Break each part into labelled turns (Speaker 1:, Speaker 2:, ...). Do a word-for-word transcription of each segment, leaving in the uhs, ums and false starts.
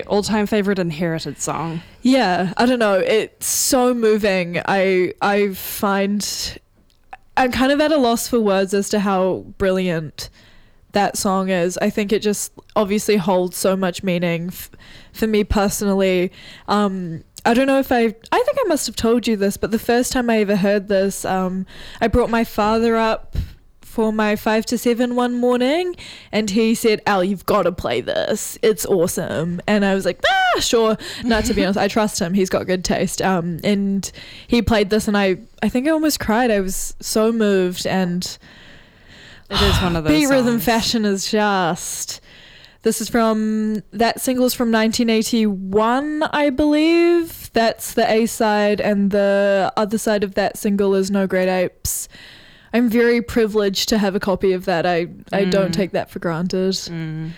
Speaker 1: All-time favorite Inherited song?
Speaker 2: Yeah, I don't know. It's so moving. I I find I'm kind of at a loss for words as to how brilliant that song is. I think it just obviously holds so much meaning f- for me personally. Um, I don't know if I, I think I must have told you this, but the first time I ever heard this, um, I brought my father up for my five to seven one morning, and he said, Al, you've got to play this. It's awesome. And I was like, ah, sure. No, to be honest, I trust him. He's got good taste. Um, and he played this, and I, I think I almost cried. I was so moved, and
Speaker 1: it is one of those
Speaker 2: Beat
Speaker 1: songs.
Speaker 2: Rhythm Fashion is just... This is from, that single's from nineteen eighty-one, I believe. That's the A side, and the other side of that single is No Great Apes. I'm very privileged to have a copy of that. I, I
Speaker 1: Mm.
Speaker 2: don't take that for granted.
Speaker 1: Mm.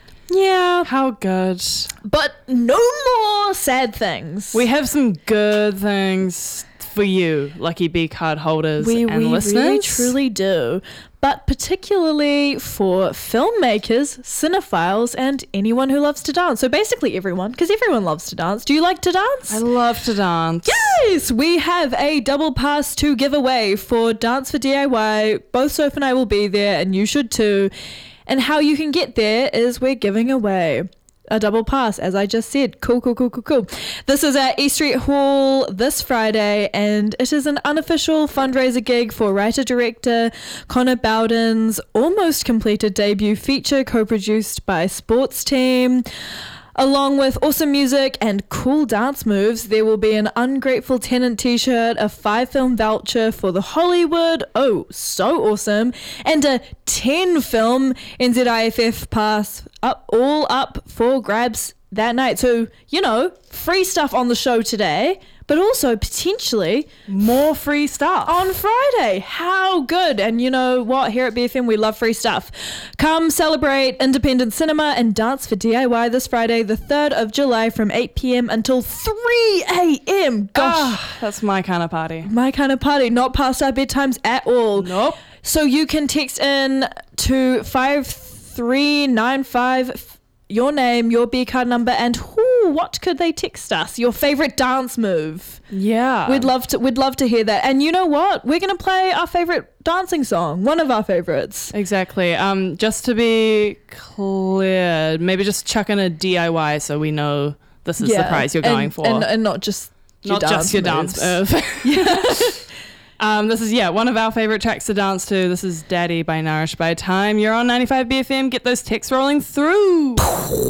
Speaker 2: Yeah.
Speaker 1: How good.
Speaker 2: But no more sad things.
Speaker 1: We have some good things for you, lucky B card holders
Speaker 2: we,
Speaker 1: and
Speaker 2: we
Speaker 1: listeners.
Speaker 2: really truly do. But particularly for filmmakers, cinephiles, and anyone who loves to dance. So basically everyone, because everyone loves to dance. Do you like to dance?
Speaker 1: I love to dance.
Speaker 2: Yes, we have a double pass to give away for Dance for D I Y. Both Soph and I will be there, and you should too. And how you can get there is we're giving away a double pass, as I just said. Cool, cool, cool, cool, cool. This is at East Street Hall this Friday, and it is an unofficial fundraiser gig for writer-director Connor Bowden's almost completed debut feature, co-produced by Sports Team. Along with awesome music and cool dance moves, there will be an Ungrateful Tenant t-shirt, a five film voucher for the Hollywood, oh, so awesome, and a ten film N Z I F F pass, up all up for grabs that night. So, you know, free stuff on the show today, but also potentially
Speaker 1: more free stuff
Speaker 2: on Friday. How good. And you know what? Here at B F M, we love free stuff. Come celebrate independent cinema and dance for D I Y this Friday, the third of July from eight p.m. until three a.m. Gosh.
Speaker 1: Ah, that's my kind of party.
Speaker 2: My kind of party. Not past our bedtimes at all.
Speaker 1: Nope.
Speaker 2: So you can text in to five three nine five your name, your B card number, and whoo, what could they text us? Your favorite dance move.
Speaker 1: Yeah.
Speaker 2: We'd love to we'd love to hear that. And you know what? We're going to play our favorite dancing song, one of our favorites.
Speaker 1: Exactly. Um just to be clear, maybe just chuck in a D I Y so we know this is
Speaker 2: Yeah.
Speaker 1: the prize you're going
Speaker 2: and,
Speaker 1: for.
Speaker 2: And, and not just your
Speaker 1: not
Speaker 2: dance
Speaker 1: just your
Speaker 2: moves.
Speaker 1: dance move.
Speaker 2: Yeah.
Speaker 1: Um, this is, yeah, one of our favourite tracks to dance to. This is Daddy by Nourish by Time. You're on ninety-five B F M. Get those texts rolling through.